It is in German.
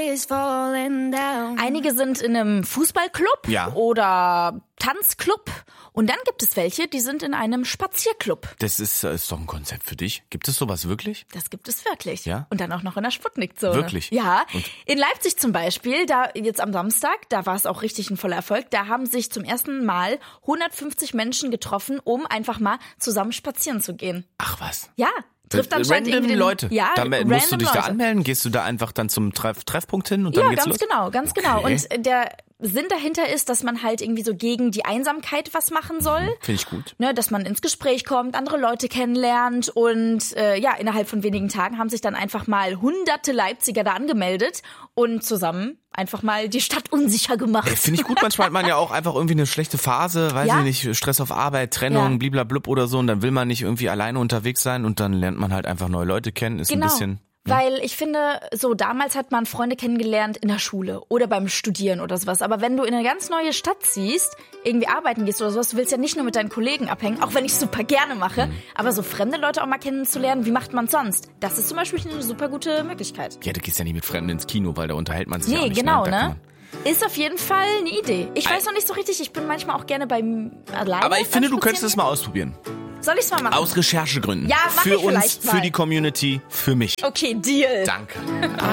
Einige sind in einem Fußballclub oder Tanzclub. Und dann gibt es welche, die sind in einem Spazierclub. Das ist doch ein Konzept für dich. Gibt es sowas wirklich? Das gibt es wirklich. Ja? Und dann auch noch in der Sputnik-Zone. Wirklich? Ja. Und? In Leipzig zum Beispiel, da jetzt am Samstag, da war es auch richtig ein voller Erfolg. Da haben sich zum ersten Mal 150 Menschen getroffen, um einfach mal zusammen spazieren zu gehen. Ach was? Ja. Trifft anscheinend random irgendwie Leute. Ja, da musst du dich Leute. Da anmelden? Gehst du da einfach dann zum Treffpunkt hin und dann geht's los? Ja, ganz genau. Und der Sinn dahinter ist, dass man halt irgendwie so gegen die Einsamkeit was machen soll. Finde ich gut. Ne, dass man ins Gespräch kommt, andere Leute kennenlernt und innerhalb von wenigen Tagen haben sich dann einfach mal hunderte Leipziger da angemeldet und zusammen einfach mal die Stadt unsicher gemacht. Finde ich gut, manchmal hat man ja auch einfach irgendwie eine schlechte Phase, weiß ich nicht, Stress auf Arbeit, Trennung, bliblablub oder so und dann will man nicht irgendwie alleine unterwegs sein und dann lernt man halt einfach neue Leute kennen, ist ein bisschen... Weil ich finde, so damals hat man Freunde kennengelernt in der Schule oder beim Studieren oder sowas. Aber wenn du in eine ganz neue Stadt ziehst, irgendwie arbeiten gehst oder sowas, du willst ja nicht nur mit deinen Kollegen abhängen, auch wenn ich es super gerne mache, aber so fremde Leute auch mal kennenzulernen, wie macht man sonst? Das ist zum Beispiel eine super gute Möglichkeit. Ja, du gehst ja nicht mit Fremden ins Kino, weil da unterhält man sich ja auch nicht. Genau, ne? Ist auf jeden Fall eine Idee. Ich weiß noch nicht so richtig, ich bin manchmal auch gerne beim alleine. Aber ich finde, du könntest es mal ausprobieren. Soll ich es mal machen? Aus Recherchegründen. Ja, mach für ich vielleicht uns, mal. für die Community, für mich. Okay, Deal. Danke.